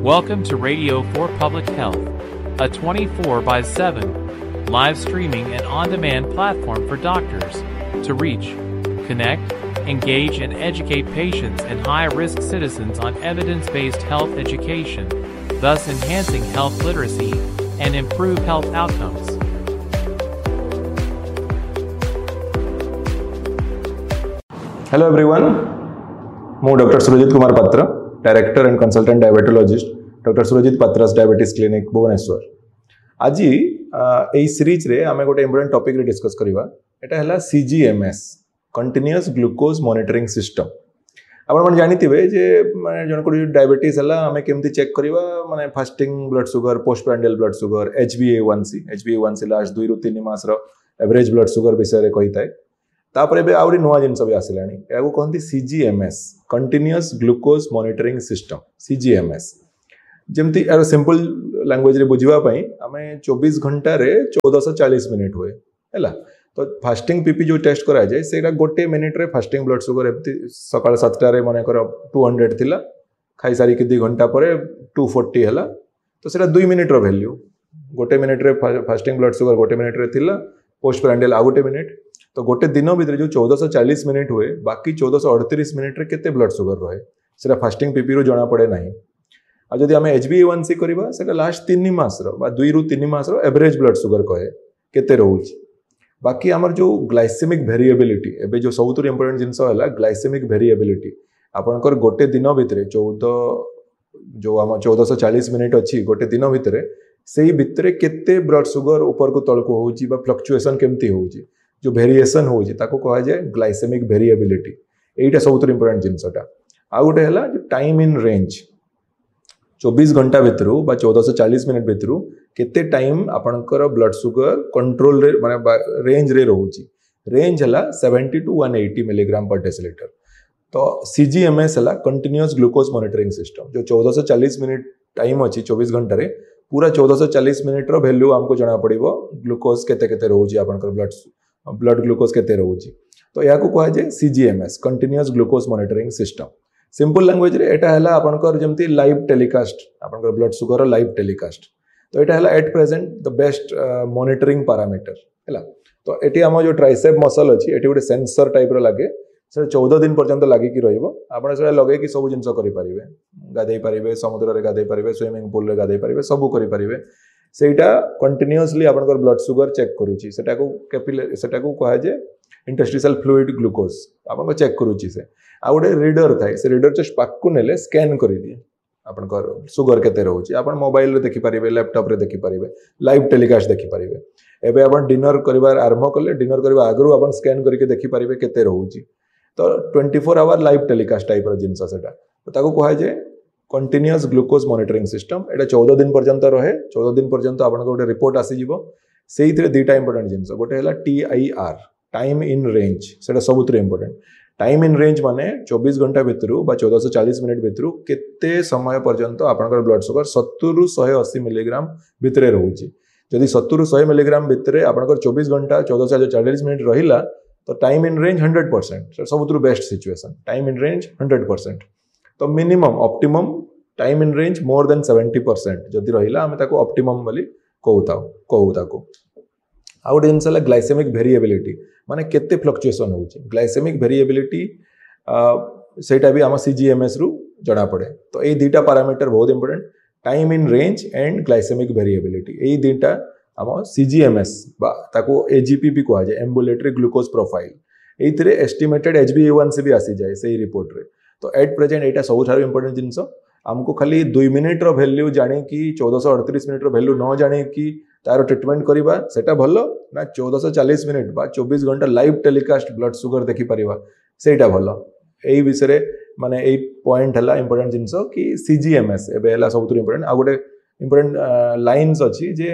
Welcome to Radio for Public Health, a 24 by 7 live streaming and on-demand platform for doctors to reach, connect, engage, and educate patients and high-risk citizens on evidence-based health education, thus enhancing health literacy and improve health outcomes. Hello everyone, ମୁଁ Dr. Surajit Kumar Patra, Director and Consultant Diabetologist, Dr. Surajit Patra's Diabetes Clinic, Bhubaneswar. आज এই series रे आमे गोटे important topic रे discuss करिवा एटा हला CGMS continuous glucose monitoring system. आपण मन जानिथिबे जे माने जन को डायबिटीज हला आमे केमती चेक करिवा माने fasting blood sugar, postprandial blood sugar, HbA1c last 2 ରୁ 3 मास रो एवरेज ब्लड शुगर विषय रे कहिताय. तापर एबे आउरी नुवा जिंस भी आसिलानी याको कहंती CGMS continuous glucose monitoring system CGMS. जेमती यार सिंपल लैंग्वेज रे बुझिबा पई आमे 24 घंटा रे 1440 मिनिट हुए हैला. तो फास्टिंग पीपी जो टेस्ट करा जाय सेटा गोटे मिनिट रे फास्टिंग ब्लड शुगर एमती सकाळ 7टा रे माने कर 200 थिला, खाई सारी के 2 घंटा परे 240 हैला. तो सेटा 2 मिनिट रो वैल्यू गोटे मिनिट रे फास्टिंग ब्लड शुगर गोटे मिनिट रे थिला, पोस्टप्रांडियल आ गोटे मिनिट. तो गोटे दिन भितर जो 1440 मिनिट हुए बाकी 1438 मिनिट रे केते ब्लड शुगर रहे सेटा फास्टिंग पीपी रो जणा पड़े नाही. आ जदि आमे HbA1c करबा सेटा लास्ट 3 मास रो बा 2 ରୁ 3 मास रो एवरेज ब्लड शुगर कहे केते रहउची. बाकी हमर जो ग्लाइसेमिक वेरिएबिलिटी एबे जो सबुतुर इंपोर्टेंट जिंस होला ग्लाइसेमिक वेरिएबिलिटी आपनकर गोटे दिन भितर 14 जो हम 1440 मिनिट अछि गोटे दिन भितर सेही भितर केते ब्लड शुगर ऊपर को तळ को होउची बा फ्लक्चुएशन केमती होउची जो वेरिएशन होउची ताको कहा जाय ग्लाइसेमिक वेरिएबिलिटी. एटा सबुतुर इंपोर्टेंट जिंसटा. आ गोटे हला जो टाइम इन रेंज 24 घंटा भितर बा 1440 मिनिट भितर केते टाइम आपनकर ब्लड शुगर कंट्रोल रे माने रेंज रे रहउची. रेंज हला 70 to 180 मिलीग्राम पर डेसिलीटर. तो CGMS हला कंटीन्यूअस ग्लूकोज मॉनिटरिंग सिस्टम जो 1440 मिनिट टाइम अछि 24 घंटा रे पूरा 1440 मिनिट रो वैल्यू हमको जणा पड़िबो ग्लूकोज केते केते रहउची आपनकर ब्लड ग्लूकोज केते रहउची. तो याको कहा जाय CGMS continuous glucose monitoring system. Simple language रे एटा हला आपनकर जेमती लाइव टेलीकास्ट आपनकर ब्लड शुगर लाइव टेलीकास्ट. तो एटा हला at present the best monitoring parameter हला. तो एटी हम जो ट्राइसेप मसल अछि एटी गोटे सेंसर टाइप रो लागे से 14 दिन पर्यंत लागि कि रहइबो. आपण से लगे कि सब जिंस करि परिबे, गादै परिबे, समुद्र रे गादै परिबे, स्विमिंग पूल रे गादै परिबे, सब करि परिबे. सेटा कंटीन्यूअसली आपनकर ब्लड शुगर चेक करूची सेटा को कहा जे इंटरस्टिशियल फ्लूइड ग्लूकोज आपन को चेक करूची से. आ गोटे रीडर थाए से रीडर जस्ट पाक नेले स्कैन करि दिए आपनकर शुगर केते रहउची. आपन मोबाइल रे देखि परिबे, लैपटॉप रे देखि परिबे, लाइव टेलीकास्ट देखि परिबे. एबे आपन डिनर करिवार आरंभ करले डिनर करबा आगरु आपन स्कैन करके देखि परिबे केते रहउची. तो 24 आवर लाइव टेलीकास्ट टाइप रो जिंस सेटा. तो ताको कहा जे कंटीन्यूअस ग्लूकोज मॉनिटरिंग सिस्टम. एटा 14 दिन पर्यंत रहे. 14 दिन पर्यंत आपन को गोटे रिपोर्ट आसी जिवो. सेइथरे दुटा इंपोर्टेंट जिंस गोटे हला TIR टाइम इन रेंज सेटा सबुतरे इंपोर्टेंट. टाइम इन रेंज माने 24 घंटा भितर बा 1440 मिनिट भितर केते समय पर्यंत आपनकर ब्लड शुगर 70 ରୁ 180 मिलीग्राम भितरे रहउची. जदि 70 ରୁ 100 मिलीग्राम भितरे आपनकर 24 घंटा 1440 मिनिट रहिला तो time in range 100% सबुतरु best situation. Time in range 100%. तो minimum optimum time in range more than 70% जदि रहिला हमें ताको ऑप्टिमम बोली कहू ताको. आउट जिनसला ग्लाइसेमिक वेरिएबिलिटी माने केते फ्लक्चुएशन होउची. ग्लाइसेमिक वेरिएबिलिटी सेटा भी हम CGMS रु जणा पड़े. तो ए दुटा पैरामीटर बहुत important time in range and glycaemic variability. ए दुटा हम CGMS बा ताको AGP भी कहा जाय एम्बुलेटरी ग्लूकोज प्रोफाइल. एथिरे एस्टिमेटेड HbA1c भी आसी जाय सेही रिपोर्ट रे. तो एट प्रेजेंट एटा सबुठार इंपोर्टेंट जिंस हमको खाली 2 मिनिट रो वैल्यू जाने की 1438 मिनिट रो वैल्यू न जाने की तारो ट्रीटमेंट करिबा सेटा भलो ना 1440 मिनिट बा 24 घंटा लाइव टेलीकास्ट ब्लड शुगर देखि परिबा सेटा भलो. एई विषय माने एई पॉइंट हला इंपोर्टेंट जिंस कि CGMS एबे हला सबुतुर इंपोर्टेंट. आ गोटे इंपोर्टेंट लाइन्स अछि जे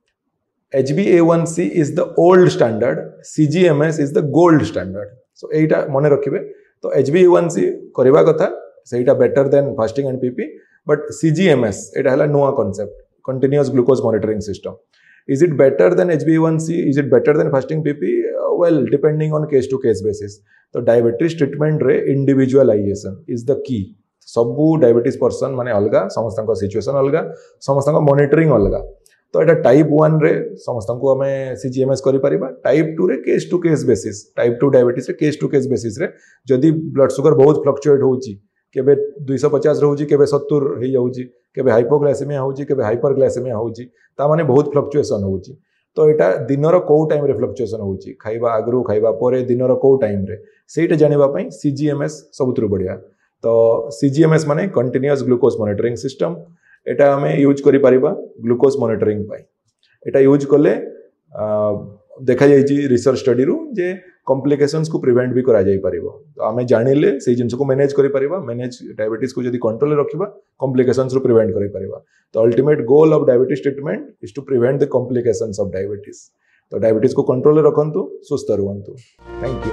HbA1c is the old standard, CGMS is the gold standard. सो एटा मने रखिबे. तो HbA1c करबा कथा सेटा better than fasting and PP. But CGMS एटा हला नुवा concept continuous glucose monitoring system. Is it better than HbA1c? Is it better than fasting PP? Well, depending on case to case basis. तो diabetes treatment रे individualization is the key. सबू diabetes person माने अलग समस्त situation अलग समस्त monitoring अलग तो यहाँ टाइप 1 रे समस्त को आम सीजीएमएस कर टाइप 2 रे case to case basis type 2 diabetes case to case basis रे जदि ब्लड सुगर बहुत फ्लक्चुएट होउची केबे 250 रहउची केबे 70 हो जाउची केबे हाइपोग्लाइसेमिया होउची केबे हाइपरग्लाइसेमिया होउची ता माने बहुत फ्लक्चुएशन होउची तो यहाँ दिनर कौ टाइम रे फ्लक्चुएशन होउची खाइबा आगरू खाइबा परे दिनर कौ टाइम रे सेटा जानिबा पई सीजीएमएस सबुतरु बढ़िया तो सीजीएमएस माने कंटीन्यूअस ग्लूकोज मॉनिटरिंग सिस्टम एटा हमें यूज करि परिबा ग्लूकोज मॉनिटरिंग पाई एटा यूज कले देखा जाइए रिसर्च स्टडी रु जे कॉम्प्लिकेशंस को प्रिवेंट भी करा जाई परिबो तो आमे जानिले से जिंस को मैनेज करि परिबा मैनेज डायबिटीज को जदी कंट्रोल रे रखिबा कॉम्प्लिकेशंस रो प्रिवेंट करि परिबा तो ultimate goal of diabetes treatment is to prevent the complications of diabetes तो डायबिटीज को कंट्रोल रे रखंतु सुस्थ रहंतु थैंक यू।